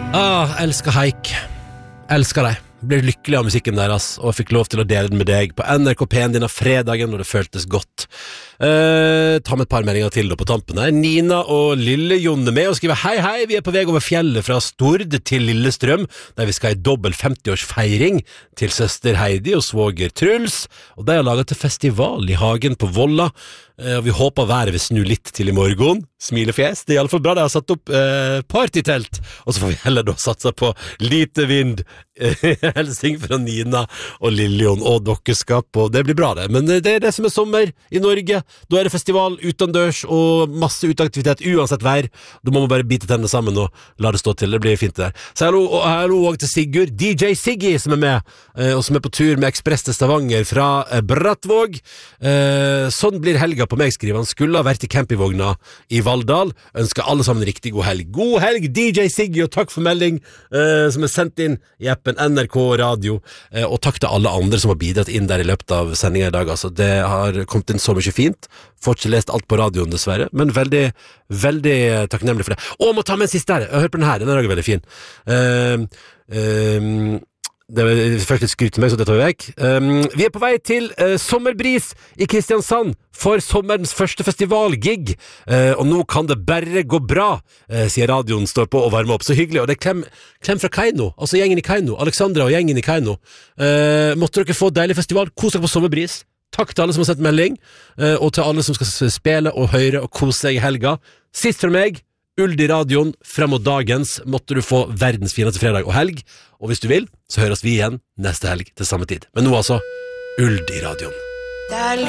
Elsker Haik. Elsker deg. Blir lykkelig av musikken deres, og fikk lov til å dele den med deg på NRK P1 denne fredagen, når det føltes godt. Ta med et par meldinger til da på tampen her. Nina og Lille Jon er med og skriver: Hei, vi er på vei over fjellet fra Stord til Lillestrøm, der vi skal i dobbelt 50-årsfeiring til søster Heidi og svoger Truls, og de har laget til festival i hagen på Volla. Og vi håper været vil snu litt til i morgen. Smilefjes. Det er i alle fall bra de har satt opp partytelt, og så får vi heller da satse på lite vind. Helsing fra Nina og Liljon, og dere skal på. Det blir bra det, men det er det som er sommer i Norge. Da er det festival utendørs og masse uteaktivitet uansett vær. Da må man bare bite tennene sammen og la det stå til. Det blir fint det der. Så hallo også til Sigurd, DJ Siggy, som er med, og som er på tur med Ekspress til Stavanger fra Brattvåg. Sånn blir helga på meg, skriver han. Skulle ha vært i campingvogna i Valldal. Ønsker alle sammen riktig god helg. God helg, DJ Siggy, og takk for melding som er sendt inn i appen NRK Radio, og takk til alle andre som har bidratt inn der i løpet av sendingen i dag. Altså, det har kommet inn så mye fint. Får ikke lest alt på radioen dessverre, men veldig, veldig takknemlig for det. Og må ta med en siste her. Hør på den her, den er også veldig fin. Det er først litt skryt til meg, så det tar vi vekk. Vi er på vei til Sommerbris i Kristiansand for sommerens første festivalgig, og nå kan det bare gå bra, sier radioen står på og varmer opp. Så hyggelig, og det er klem fra Kaino, altså gjengen i Kaino, Alexandra og gjengen i Kaino. Måtte dere få deilig festival, kos dere på Sommerbris. Takk til alle som har sett melding, og til alle som skal spille og høre og kose seg i helga. Sist fra meg, Uld i radioen, frem mot dagens måtte du få verdens fineste fredag og helg, og hvis du vil, så høres vi igjen neste helg til samme tid. Men nå altså, Uld i radioen.